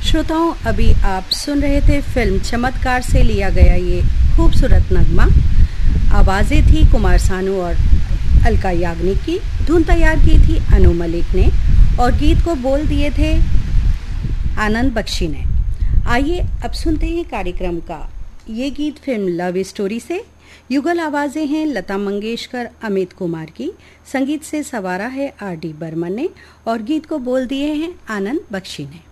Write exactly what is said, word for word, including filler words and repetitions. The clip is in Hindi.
श्रोताओं, अभी आप सुन रहे थे फिल्म चमत्कार से लिया गया ये खूबसूरत नगमा। आवाज़ें थी कुमार सानू और अलका याग्निक की। धुन तैयार की थी अनु मलिक ने और गीत को बोल दिए थे आनंद बख्शी ने। आइए अब सुनते हैं कार्यक्रम का ये गीत फिल्म लव स्टोरी से। युगल आवाज़ें हैं लता मंगेशकर, अमित कुमार की। संगीत से सवारा है आर डी बर्मन ने और गीत को बोल दिए हैं आनंद बख्शी ने।